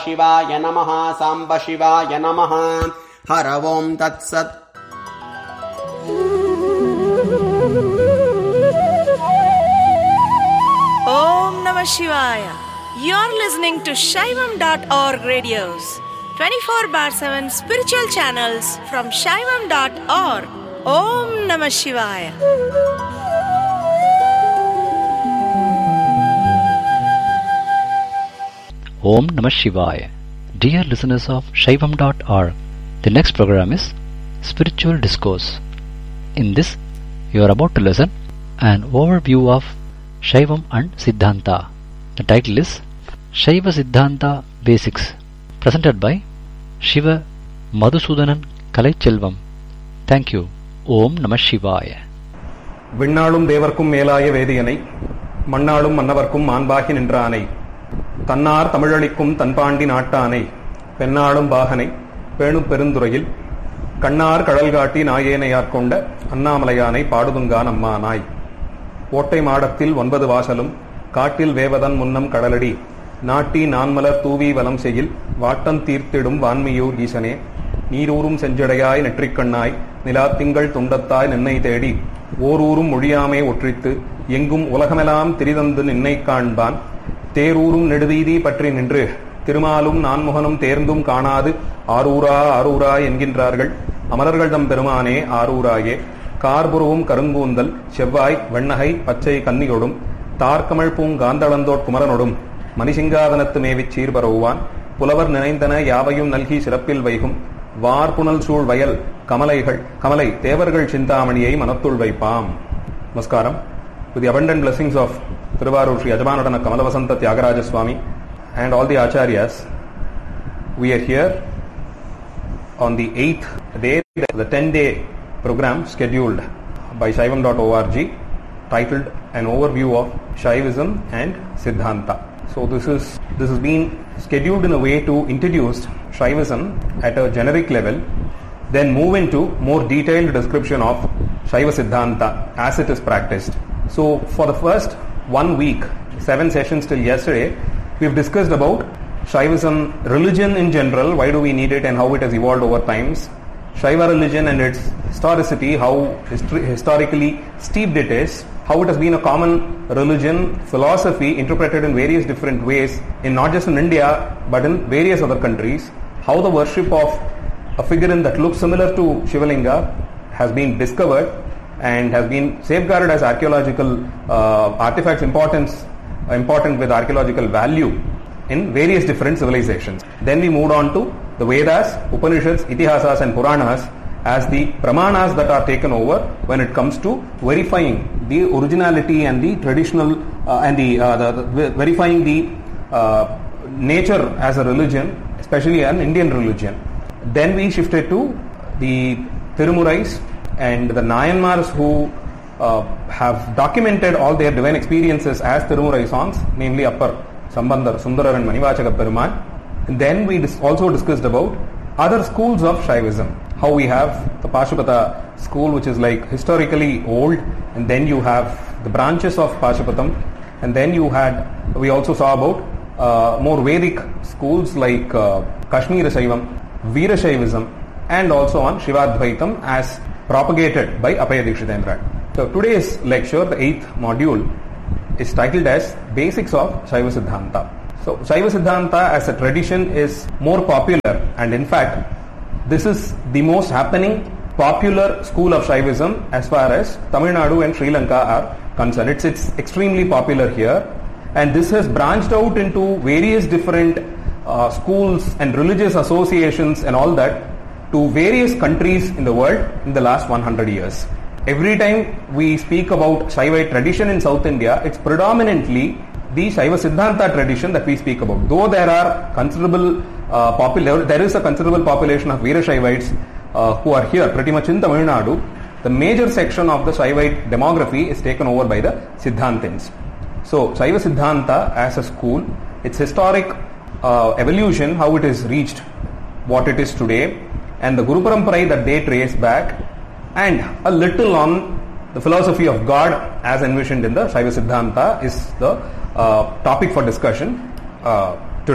शिवाय नमः सांब शिवाय नमः हर ओम तत्सत्। Om Namah Shivaya. You're listening to Shaivam.org radios, 24/7 spiritual channels from Shaivam.org. Om Namah Shivaya. Om Namah Shivaya. Dear listeners of Shaivam.org, the next program is Spiritual Discourse. In this, you are about to listen an overview of Shaivam and Siddhanta. The title is Shaiva Siddhanta Basics, presented by Shiva Madhusudanan Kalaiselvam. Thank you. Om Namah Shivaya. விண்ணாளும் தேவர்க்கும் மேலாய வேதியனை மண்ணாளும் மன்னவர்க்கும் மாண்பாகி நின்றானை தன்னார் தமிழளிக்கும் தன்பாண்டி நாட்டானை பெண்ணாளும் பாகனை பேணும் பெருந்துறையில் கண்ணார் கடல் காட்டி நாயேனையாற்கொண்ட அண்ணாமலையானை பாடுதுங்கான் அம்மானாய் ஓட்டை மாடத்தில் 9 வாசலும் காட்டில் வேவதன் முன்னம் கடலடி நாட்டி நான்மலர் தூவி வலம் செய்யில் வாட்டம் தீர்த்திடும் வான்மியூர் ஈசனே நீரூரும் செஞ்சடையாய் நெற்றிக்கண்ணாய் நிலாத்திங்கள் துண்டத்தாய் நின்னை தேடி ஓரூரும் மொழியாமே ஒற்றித்து எங்கும் உலகமெல்லாம் திரிதந்து நின்னை காண்பான் தேரூரும் நெடுவீதி பற்றி நின்று திருமாலும் நான்முகனும் தேர்ந்தும் காணாது ஆரூரா ஆரூரா என்கின்றார்கள் அமரர்கள் தம் பெருமானே ஆரூராயே கார்புருவும் கருங்கூந்தல் செவ்வாய் வெண்ணகை பச்சை கன்னியொடும் தார்கமழ் பூங்காந்தளந்தோட் குமரனொடும் மணிசிங்காதனத்து மேவிச் சீர்பரவுவான் புலவர் நினைந்தன யாவையும் நல்கி சிறப்பில் வைகும் வார்புனல் சூழ் வயல் கமலை தேவர்கள் சிந்தாமணியை மனத்துள் வைப்பாம். நமஸ்காரம். With the abundant blessings of Thiruvarur Sri Ajamanadana Kamalavasanta Tyagaraja Swami and all the Acharyas, we are here on the 8th day, the 10-day program scheduled by Shaivam.org, titled An Overview of Shaivism and Siddhanta. So this has been scheduled in a way to introduce Shaivism at a generic level, then move into more detailed description of Shaiva Siddhanta as it is practiced. So for the first 1 week, 7 sessions till yesterday, we've discussed about Shaivism, religion in general, why do we need it and how it has evolved over times, Shaiva religion and its historicity, how historically steeped it is, how it has been a common religion, philosophy interpreted in various different ways, in not just in India, but in various other countries, how the worship of a figurine that looks similar to Shivalinga has been discovered and has been safeguarded as archaeological artifacts important with archaeological value in various different civilizations. Then we moved on to the Vedas, Upanishads, Itihasas and Puranas as the pramanas that are taken over when it comes to verifying the originality and the traditional verifying the nature as a religion, especially an Indian religion. Then we shifted to the Tirumurais and the Nayanmars who have documented all their divine experiences as Tirumurai songs, namely Appar, Sambandar, Sundarar and Manivachaka Peruman. And then we also discussed about other schools of Shaivism. How we have the Pashupata school, which is like historically old, and then you have the branches of Pashupatam, and then we also saw about more Vedic schools like Kashmir Shaivam, Veera Shaivism, and also on Shivadvaitam as propagated by Apaya Dikshitendra. So today's lecture, the 8th module, is titled as Basics of Shaiva Siddhanta. So Shaiva Siddhanta as a tradition is more popular, and in fact this is the most happening popular school of Shaivism as far as Tamil Nadu and Sri Lanka are concerned. It's extremely popular here, and this has branched out into various different schools and religious associations and all that to various countries in the world in the last 100 years. Every time we speak about Shaivite tradition in South India, it's predominantly the Shaiva Siddhanta tradition that we speak about. Though there is a considerable population of Veera Shaivites who are here pretty much in Tamil Nadu, the major section of the Shaivite demography is taken over by the Siddhantins. So Shaiva Siddhanta as a school, its historic evolution, how it is reached what it is today, and the Guru Paramparai that they trace back, and a little on the philosophy of God as envisioned in the Shaiva Siddhanta is the topic for discussion today.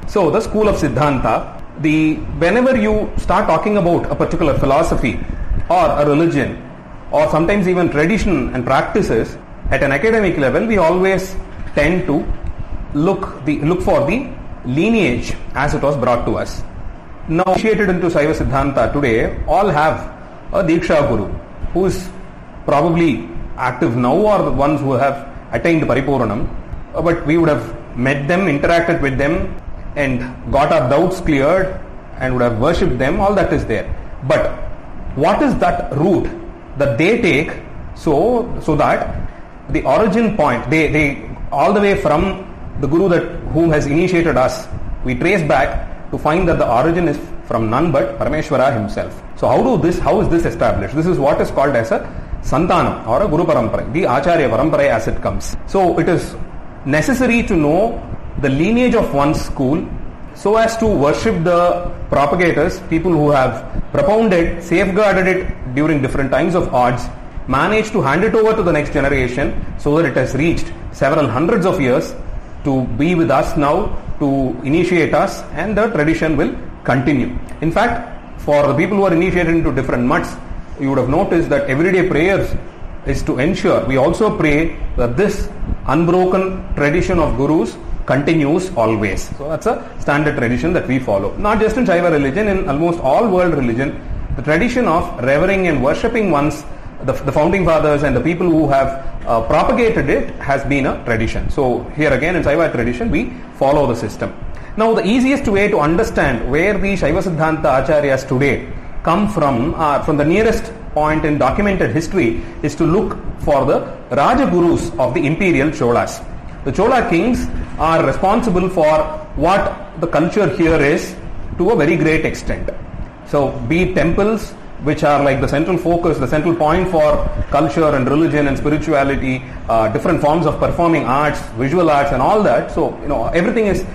So the school of Siddhanta, whenever you start talking about a particular philosophy or a religion or sometimes even tradition and practices at an academic level, we always tend to look for the lineage as it was brought to us. Now initiated into Shaiva Siddhanta today all have a Diksha Guru who is probably active now or the ones who have attained Paripuranam, but we would have met them, interacted with them and got our doubts cleared and would have worshipped them. All that is there. But what is that route that they take so that the origin point, they all the way from the Guru whom has initiated us, we trace back to find that the origin is from none but Parameshwara himself. So how is this established? This is what is called as a Santanam or a Guru Parampara, the Acharya Parampara as it comes. So it is necessary to know the lineage of one's school so as to worship the propagators, people who have propounded, safeguarded it during different times of odds, managed to hand it over to the next generation so that it has reached several hundreds of years to be with us now, to initiate us, and the tradition will continue. In fact, for the people who are initiated into different mutts, you would have noticed that everyday prayers is to ensure we also pray that this unbroken tradition of gurus continues always. So that's a standard tradition that we follow. Not just in Shaiva religion, in almost all world religion, the tradition of revering and worshipping the founding fathers and the people who have propagated it has been a tradition. So here again in Shaiva tradition we follow the system. Now the easiest way to understand where the Shaiva Siddhanta Acharyas today come from the nearest point in documented history is to look for the Rajagurus of the imperial Cholas. The Chola kings are responsible for what the culture here is to a very great extent. So be it temples, which are like the central focus, the central point for culture and religion and spirituality, different forms of performing arts, visual arts and all that. So, everything is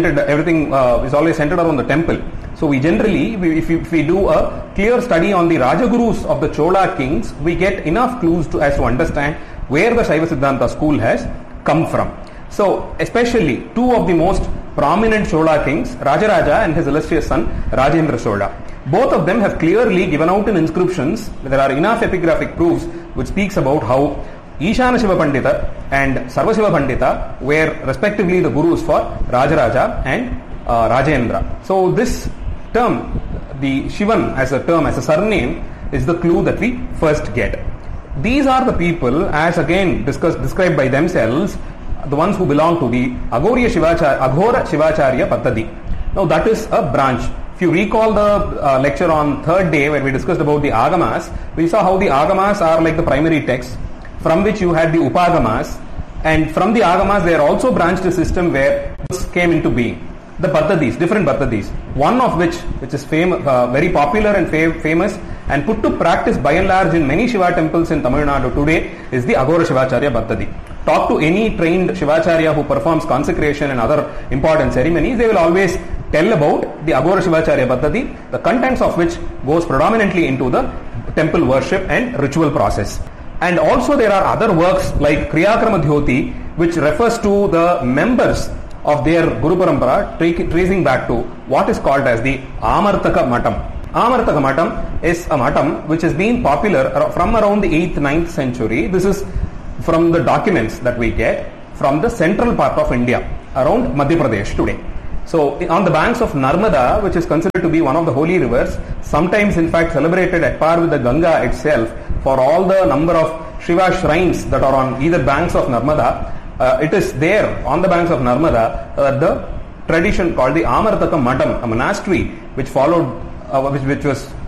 always centered around the temple. So we generally, if we do a clear study on the Rajagurus of the Chola kings, we get enough clues as to understand where the Shaiva Siddhanta school has come from. So especially two of the most prominent Chola kings, Rajaraja and his illustrious son Rajendra Chola. Both of them have clearly given out in inscriptions. There are enough epigraphic proofs which speaks about how Ishana Shiva Pandita and Sarva Shiva Pandita were respectively the gurus for Rajaraja and Rajendra. So this term, the Shivan as a term, as a surname, is the clue that we first get. These are the people, as again described by themselves, the ones who belong to the Aghora Shivacharya Paddhati. Now that is a branch. If you recall the lecture on third day where we discussed about the Agamas, we saw how the Agamas are like the primary texts, from which you had the Upagamas, and from the Agamas there also branched a system where this came into being. The Paddhatis, different Paddhatis, one of which is very popular and famous and put to practice by and large in many Shiva temples in Tamil Nadu today is the Aghora Shivacharya Paddhati. Talk to any trained Shivacharya who performs consecration and other important ceremonies, they will always tell about the Aghora Shivacharya Paddhati, the contents of which goes predominantly into the temple worship and ritual process. And also there are other works like Kriyakrama Dhyoti, which refers to the members of their Guru Parampara, tracing back to what is called as the Amartaka Matam. Amartaka Matam is a matam which has been popular from around the 8th, 9th century. This is from the documents that we get from the central part of India, around Madhya Pradesh today. So on the banks of Narmada, which is considered to be one of the holy rivers, sometimes in fact celebrated at par with the Ganga itself, for all the number of Shiva shrines that are on either banks of Narmada, it is there on the banks of Narmada that the tradition called the Amartaka Matam, a monastery which followed, which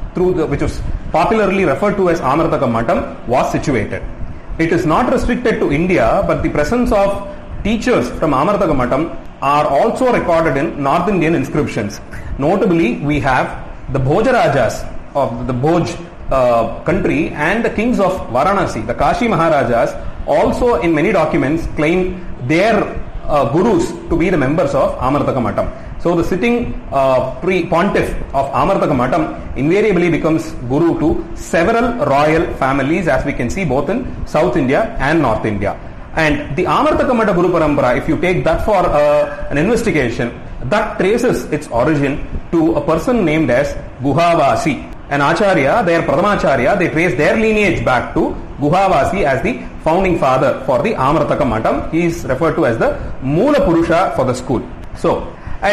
was popularly referred to as Amartaka Matam, was situated. It is not restricted to India, but the presence of teachers from Amartaka Matam are also recorded in North Indian inscriptions. Notably, we have the Bhojarajas of the Bhoj country and the kings of Varanasi, the Kashi Maharajas, also in many documents claim their gurus to be the members of Amartaka Matam. So the sitting pontiff of Amartaka Matam invariably becomes guru to several royal families, as we can see both in South India and North India. And the Amartaka Mata Guru Parampara, if you take that for an investigation, that traces its origin to a person named as Guhavasi. An Acharya, their Pradhamacharya, they trace their lineage back to Guhavasi as the founding father for the Amartaka Matam. He is referred to as the Moola Purusha for the school. So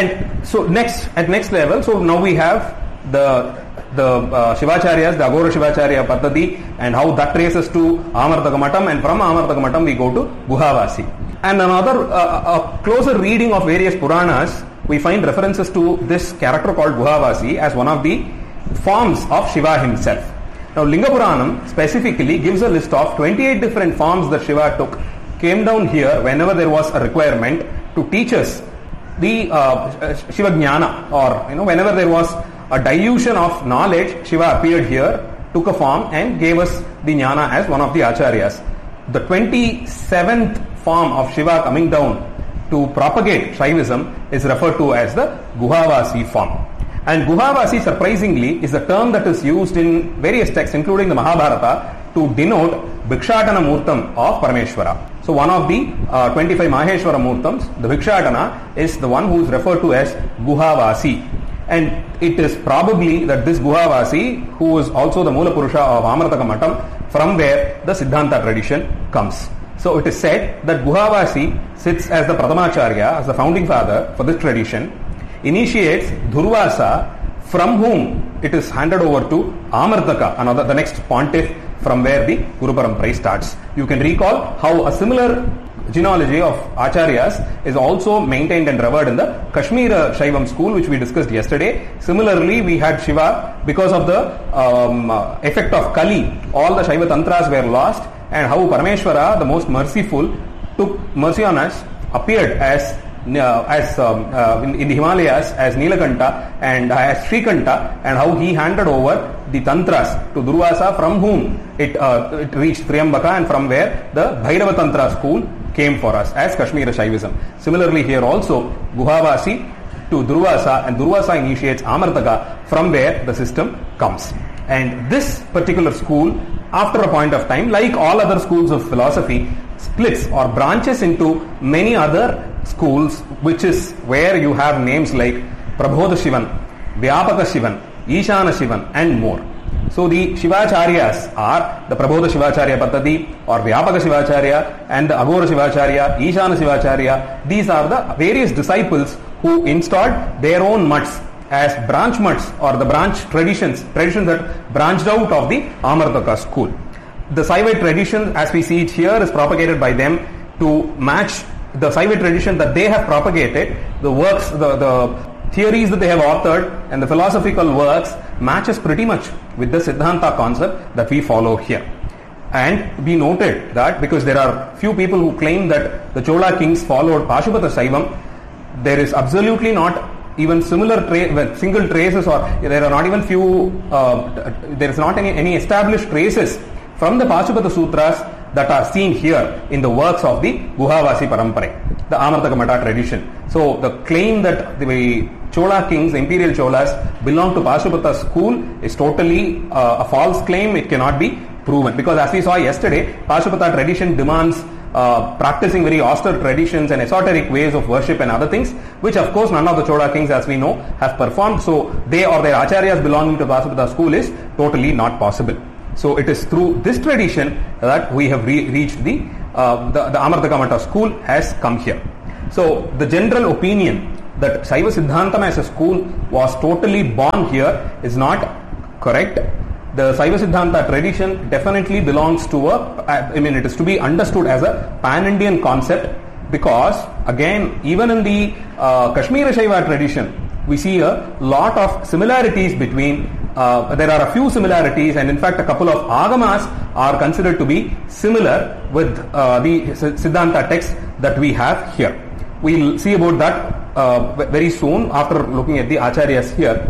next level, so now we have the Shivacharyas, the Agora Shivacharya Paddhati, and how that traces to Amartaka Matam, and from Amartaka Matam we go to Guhavasi. And another closer reading of various Puranas, we find references to this character called Guhavasi as one of the forms of Shiva himself. Now Linga Puranam specifically gives a list of 28 different forms that Shiva took, came down here whenever there was a requirement to teach us the Shiva Jnana, or whenever there was a dilution of knowledge, Shiva appeared here, took a form and gave us the Jnana as one of the Acharyas. The 27th form of Shiva coming down to propagate Shaivism is referred to as the Guhavasi form. And Guhavasi, surprisingly, is a term that is used in various texts, including the Mahabharata, to denote Bhikshatana Murtam of Parameshwara. So one of the 25 Maheshwara Murtams, the Bhikshatana, is the one who is referred to as Guhavasi. And it is probably that this Guhavasi, who is also the Moola Purusha of Amartaka Matam, from where the Siddhanta tradition comes. So it is said that Guhavasi sits as the Pradhamacharya, as the founding father for this tradition, initiates Durvasa, from whom it is handed over to Amartaka, the next pontiff, from where the Guru Parampara starts. You can recall how a similar genealogy of Acharyas is also maintained and revered in the Kashmira Shaivam school, which we discussed yesterday. Similarly, we had Shiva, because of the effect of Kali, all the Shaiva Tantras were lost, and how Parameshwara, the most merciful, took mercy on us, appeared as in the Himalayas as Nilakanta and as Shrikanta, and how he handed over the Tantras to Durvasa, from whom it reached Triambaka, and from where the Bhairava Tantra school came for us as Kashmira Shaivism. Similarly, here also Guhavasi to Durvasa, and Durvasa initiates Amartaka, from where the system comes. And this particular school, after a point of time, like all other schools of philosophy, splits or branches into many other schools, which is where you have names like Prabodha Shivan, Vyapaka Shivan, Ishana Shivan, and more. So the Shivacharyas are the Prabodha Shivacharya Paddhati or Vyapaka Shivacharya and the Agora Shivacharya, Ishana Shivacharya. These are the various disciples who installed their own mutts as branch mutts, or the branch traditions that branched out of the Amartaka school. The Saivite tradition, as we see it here, is propagated by them to match the Saivite tradition that they have propagated. The works, the theories that they have authored and the philosophical works matches pretty much with the Siddhanta concept that we follow here. And we noted that because there are few people who claim that the Chola kings followed Pashupata Saivam, there is absolutely not even similar single traces, or there are not even there is not any established traces from the Pashupata Sutras that are seen here in the works of the Guhavasi Parampara, the Amartaka Mata tradition. So the claim that the Chola kings, the imperial Cholas, belong to Pashupata school is totally a false claim. It cannot be proven, because as we saw yesterday, Pashupata tradition demands practicing very austere traditions and esoteric ways of worship and other things, which of course none of the Chola kings, as we know, have performed. So they or their acharyas belonging to Pashupata school is totally not possible. So it is through this tradition that we have reached the Amartaka Mata school has come here. So the general opinion that Saiva Siddhantam as a school was totally born here is not correct. The Saiva Siddhanta tradition definitely belongs to it is to be understood as a pan-Indian concept, because again, even in the Kashmira Shaiva tradition, we see a lot of similarities between, there are a few similarities, and in fact a couple of agamas are considered to be similar with the Siddhanta text that we have here. We'll see about that very soon after looking at the acharyas here.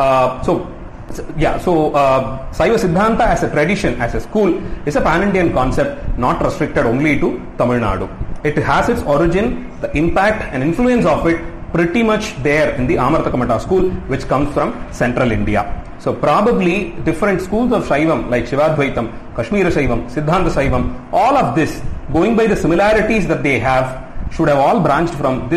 Saiva Siddhanta as a tradition, as a school, is a pan-Indian concept, not restricted only to Tamil Nadu. It has its origin, the impact and influence of it pretty much there in the Amartaka Mata school, which comes from central India. So probably different schools of Shaivam like Shivadvaitam, Kashmira Shaivam, Siddhanta Shaivam, all of this, going by the similarities that they have, should have all branched from this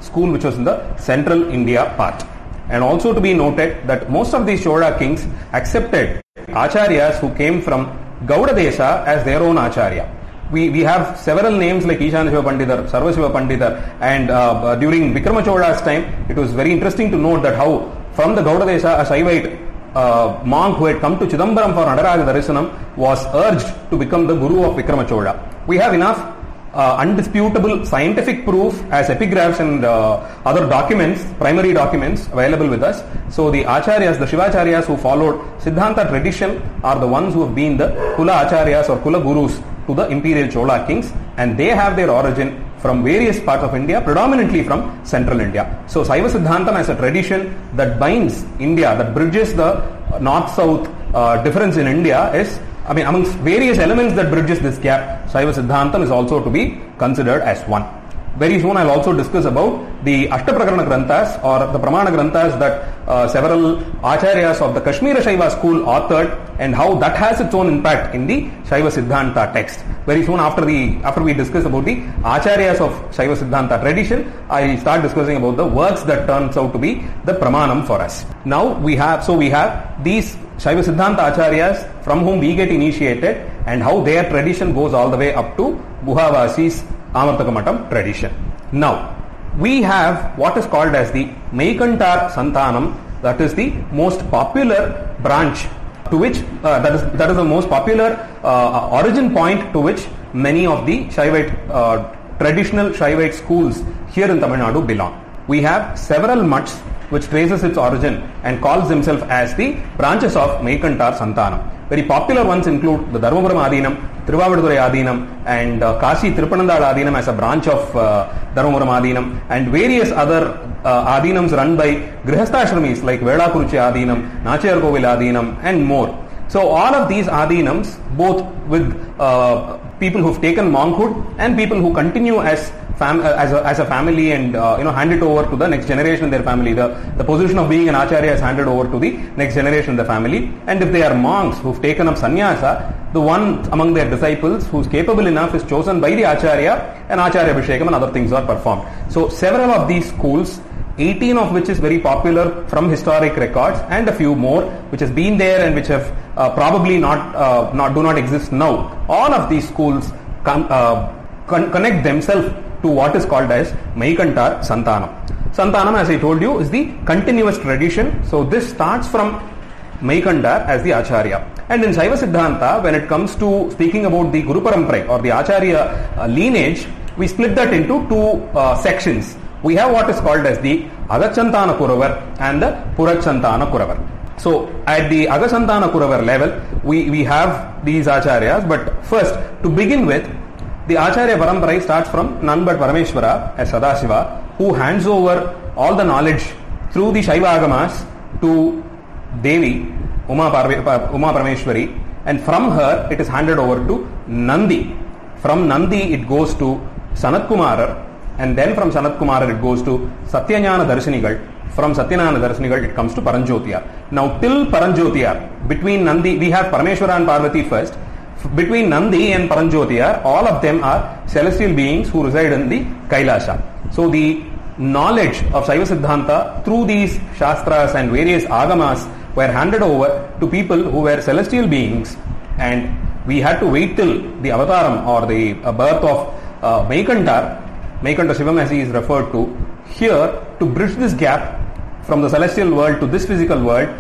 school which was in the central India part. And also to be noted that most of these Chola kings accepted acharyas who came from Gauda Desha as their own acharya. We have several names like Ishana Shiva Pandidar, Sarva Shiva Pandidar, and during Vikrama Chola's time, it was very interesting to note that how from the Gauda Desha, a Shaivite monk who had come to Chidambaram for Nadaraja Darisanam was urged to become the guru of Vikrama Chola. We have enough undisputable scientific proof as epigraphs and other documents, primary documents available with us. So the acharyas, the Shivacharyas who followed Siddhanta tradition are the ones who have been the Kula Acharyas or Kula Gurus to the imperial Chola kings, and they have their origin from various parts of India, predominantly from central India. So Saiva Siddhantam as a tradition that binds India, that bridges the north-south difference in India is, amongst various elements that bridges this gap, Saiva Siddhantam is also to be considered as one. Very soon I'll also discuss about the Ashtaprakarana Granthas or the Pramana Granthas that several Acharyas of the Kashmira Shaiva school authored and how that has its own impact in the Shaiva Siddhanta text. Very soon after we discuss about the Acharyas of Shaiva Siddhanta tradition, I start discussing about the works that turns out to be the Pramanam for us. Now we have these Shaiva Siddhanta Acharyas from whom we get initiated and how their tradition goes all the way up to Guhavasi's Amartaka tradition. Now, we have what is called as the Meikantar Santanam, that is the most popular branch to which, that is the most popular origin point to which many of the Shaivite, traditional Shaivite schools here in Tamil Nadu belong. We have several mutts which traces its origin and calls themselves as the branches of Meikantar Santanam. Very popular ones include the Dharmapuram Adinam, Trivavadurai Adinam, and Kashi Tripanandal Adinam as a branch of Dharmapuram Adinam, and various other Adinams run by Grihasthashramis like Vedakuruchi Adinam, Nachayar Kovil Adinam, and more. So all of these Adinams, both with people who've taken monkhood and people who continue as a family and hand it over to the next generation in their family. The position of being an acharya is handed over to the next generation in the family. And if they are monks who've taken up sannyasa, the one among their disciples who's capable enough is chosen by the acharya, and acharya abhishekam and other things are performed. So several of these schools, 18 of which is very popular from historic records, and a few more which has been there and which have probably do not exist now. All of these schools connect themselves to what is called as Meikantar Santanam. Santanam, as I told you, is the continuous tradition. So this starts from Meikantar as the Acharya. And in Shaiva Siddhanta, when it comes to speaking about the Guru Parampara or the Acharya lineage, we split that into two sections. We have what is called as the Agachantana Kuravar and the Purachantana Kuravar. So at the Agachantana Kuravar level, we have these Acharyas, but first, to begin with, the Acharya Parampara starts from none but Parameshwara as Sadashiva, who hands over all the knowledge through the Shaiva Agamas to Devi, Uma Parameshwari, and from her it is handed over to Nandi. From Nandi it goes to Sanat Kumarar, and then from Sanat Kumarar it goes to Satyajnana Darshinigal. From Satyajnana Darshinigal it comes to Paranjotiyar. Now till Paranjotiyar, between Nandi, we have Parameshwara and Parvati first. Between Nandi and Paranjotiyar, all of them are celestial beings who reside in the Kailasha. So the knowledge of Shaiva Siddhanta through these Shastras and various Agamas were handed over to people who were celestial beings, and we had to wait till the avataram or the birth of Meikantar Shivam as he is referred to here, to bridge this gap from the celestial world to this physical world.